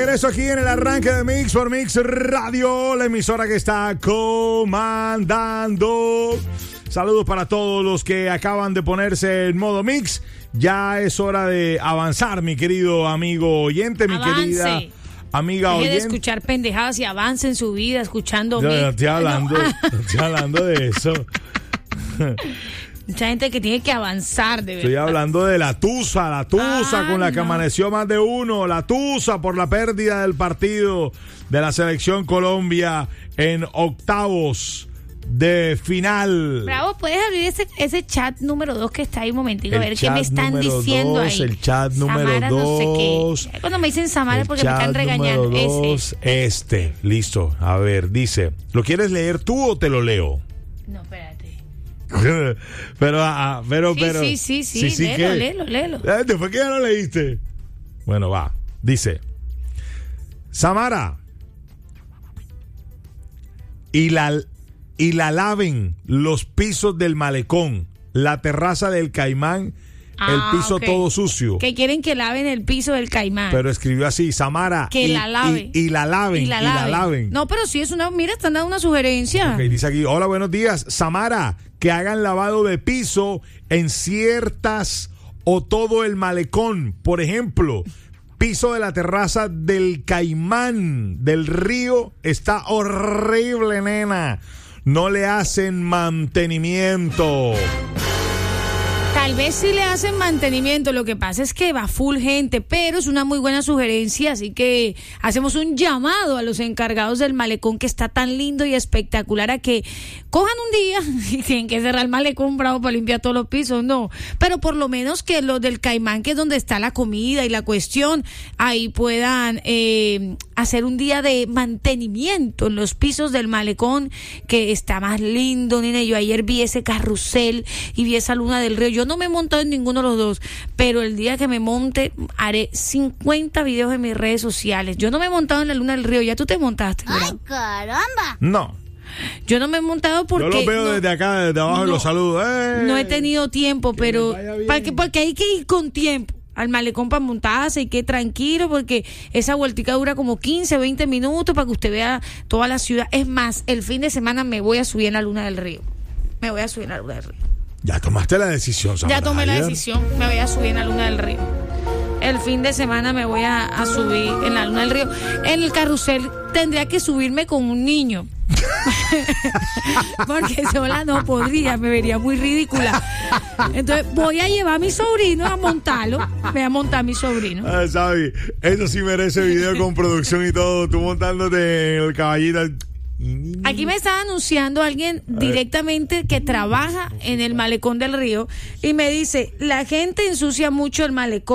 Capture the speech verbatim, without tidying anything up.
regreso aquí en el arranque de Mix por Mix Radio, la emisora que está comandando. Saludos para todos los que acaban de ponerse en modo Mix. Ya es hora de avanzar, mi querido amigo oyente, mi Avance. querida amiga Deje oyente. de escuchar pendejadas y avance en su vida escuchando Yo Mix. no estoy hablando, No. no estoy hablando de eso. Mucha gente que tiene que avanzar, de verdad. Estoy hablando de la tusa, la tusa Ah, con la que no. amaneció más de uno, la tusa por la pérdida del partido de la selección Colombia en octavos de final. Bravo, puedes abrir ese, ese chat número dos que está ahí un momentito, a El ver qué chat me están número diciendo dos, ahí. el chat número Samara no sé dos. qué. Cuando me dicen Samara es porque me El están chat regañando. número dos, Ese. este, listo. A ver, dice, ¿lo quieres leer tú o te lo leo? No, espérate. pero, ah, pero, Sí, pero. sí, sí, sí, léelo, ¿qué? léelo, léelo. Eh, Después que ya lo leíste. Bueno, va. Dice, Samara, y la, y la laven los pisos del malecón, la terraza del Caimán, Ah, el piso ok. todo sucio. Que quieren que laven el piso del Caimán. Pero escribió así, Samara. Que y, la laven. Y, y la laven. Y la laven. laven. No, pero sí es una. Mira, están dando una sugerencia. Ok, dice aquí, hola, buenos días. Samara, que hagan lavado de piso en ciertas o todo el malecón. Por ejemplo, piso de la terraza del Caimán, del río, está horrible, nena. No le hacen mantenimiento. Tal vez sí le hacen mantenimiento, lo que pasa es que va full gente, pero es una muy buena sugerencia, así que hacemos un llamado a los encargados del malecón que está tan lindo y espectacular a que cojan un día y tienen que cerrar el malecón bravo para limpiar todos los pisos, no, pero por lo menos que los del Caimán, que es donde está la comida y la cuestión, ahí puedan eh, hacer un día de mantenimiento en los pisos del malecón, que está más lindo, nene. Yo ayer vi ese carrusel y vi esa luna del río. Yo no me he montado en ninguno de los dos, pero el día que me monte haré cincuenta videos en mis redes sociales. Yo no me he montado en la luna del río. Ya tú te montaste, ¿verdad? ¡Ay, caramba! No. Yo no me he montado porque Yo lo veo no, desde acá, desde abajo, y no, los saludo. ¡Eh! no he tenido tiempo, Que pero les vaya bien. para que, porque hay que ir con tiempo al malecón para montarse y que tranquilo, porque esa vueltica dura como quince, veinte minutos para que usted vea toda la ciudad. Es más, el fin de semana me voy a subir en la luna del río. Me voy a subir en la luna del río. Ya tomaste la decisión, Samara. Ya tomé la ayer. decisión, me voy a subir en la luna del río. El fin de semana me voy a, a subir en la luna del río. En el carrusel tendría que subirme con un niño. Porque sola no podría, me vería muy ridícula. Entonces voy a llevar a mi sobrino a montarlo. Voy a montar a mi sobrino. Ah, Sabi, eso sí merece video con producción y todo. Tú montándote en el caballito. Aquí me estaba anunciando alguien directamente que trabaja en el malecón del río y me dice, la gente ensucia mucho el malecón.